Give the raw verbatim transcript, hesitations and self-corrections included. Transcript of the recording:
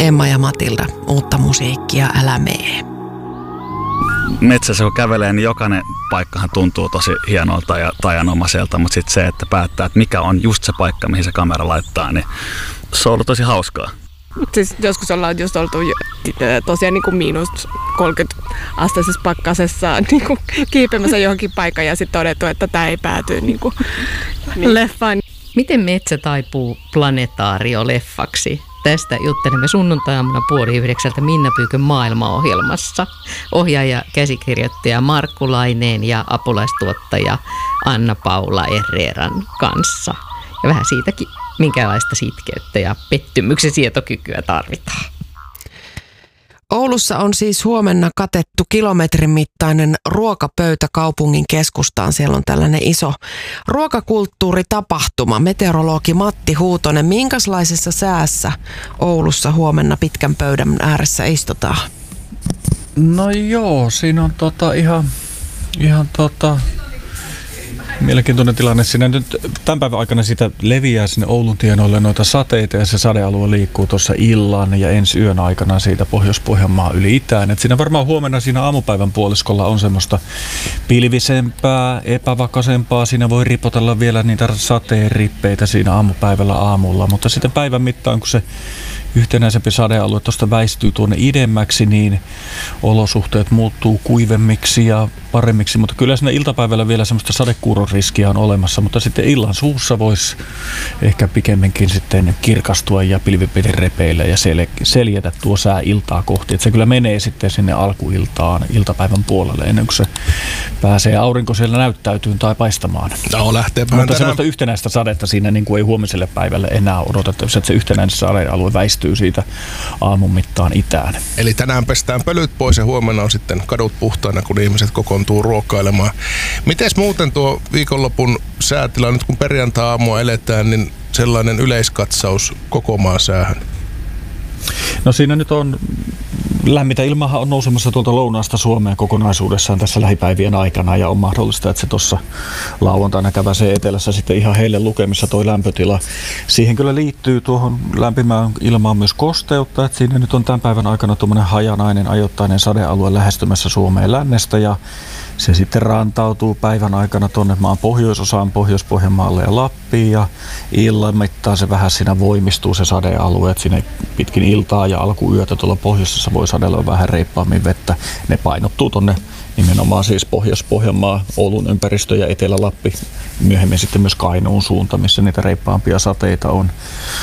Emma ja Matilda, uutta musiikkia Älä mee. Metsässä kun kävelee, niin jokainen paikkahan tuntuu tosi hienolta ja tajanomaiselta, mutta sitten se, että päättää, että mikä on just se paikka, mihin se kamera laittaa, niin se on ollut tosi hauskaa. Siis joskus ollaan just oltu tosiaan niin kuin miinus kolmekymmentä asteisessa pakkasessa niin kuin kiipeämässä johonkin paikkaan ja sitten todettu, että tämä ei pääty niin kuin leffaan. Miten metsä taipuu planetaario-leffaksi? Tästä juttelemme sunnuntai-aamuna puoli yhdeksältä Minna Pyykön maailmaohjelmassa. Ohjaaja, käsikirjoittaja Markku Laineen ja apulaistuottaja Anna-Paula Herreran kanssa. Ja vähän siitäkin, minkälaista sitkeyttä ja pettymyksen sietokykyä tarvitaan. Oulussa on siis huomenna katettu kilometrin mittainen ruokapöytä kaupungin keskustaan. Siellä on tällainen iso ruokakulttuuritapahtuma. Meteorologi Matti Huutonen, minkälaisessa säässä Oulussa huomenna pitkän pöydän ääressä istutaan? No joo, siinä on tota ihan, ihan tota... mielenkiintoinen tilanne. Siinä nyt tämän päivän aikana siitä leviää sinne Oulun tienoille noita sateita ja se sadealue liikkuu tuossa illan ja ensi yön aikana siitä Pohjois-Pohjanmaan yli itään. Et siinä varmaan huomenna siinä aamupäivän puoliskolla on semmoista pilvisempää, epävakaisempaa. Siinä voi ripotella vielä niitä sateen rippeitä siinä aamupäivällä aamulla, mutta sitten päivän mittaan, kun se yhtenäisempi sadealue tuosta väistyy tuonne idemmäksi, niin olosuhteet muuttuu kuivemmiksi ja paremmiksi, mutta kyllä siinä iltapäivällä vielä semmoista sadekuuron riskiä on olemassa, mutta sitten illan suussa voisi ehkä pikemminkin sitten kirkastua ja pilvipilin repeillä ja sel- seljetä tuo sää iltaa kohti, että se kyllä menee sitten sinne alkuiltaan iltapäivän puolelle ennen kuin se pääsee aurinko siellä näyttäytyyn tai paistamaan. No, lähteepähän mutta tänään. semmoista yhtenäistä sadetta siinä niin kuin ei huomiselle päivälle enää odotettavissa, että se yhtenäinen sadealue väistyy siitä aamun mittaan itään. Eli tänään pestään pölyt pois ja huomenna on sitten kadut puhtaina, kun ihmiset kokoontuu ruokailemaan. Mites muuten tuo viikonlopun säätila, nyt kun perjantai-aamua eletään, niin sellainen yleiskatsaus koko maan säähän? No siinä nyt on lämmintä ilmahan on nousemassa tuolta lounaasta Suomeen kokonaisuudessaan tässä lähipäivien aikana ja on mahdollista, että se tuossa lauantaina käväsee etelässä sitten ihan heille lukemissa toi lämpötila. Siihen kyllä liittyy tuohon lämpimään ilmaan myös kosteutta, että siinä nyt on tämän päivän aikana tuommoinen hajanainen ajoittainen sadealue lähestymässä Suomeen lännestä ja se sitten rantautuu päivän aikana tuonne maan pohjoisosaan, Pohjois-Pohjanmaalle ja Lappiin ja illan mittaan se vähän siinä voimistuu se sadealue, että siinä pitkin iltaa ja alkuyötä tuolla pohjoisessa voi sadella vähän reippaammin vettä. Ne painottuu tuonne nimenomaan siis Pohjois-Pohjanmaa, Oulun ympäristö ja Etelä-Lappi, myöhemmin sitten myös Kainuun suunta, missä niitä reippaampia sateita on.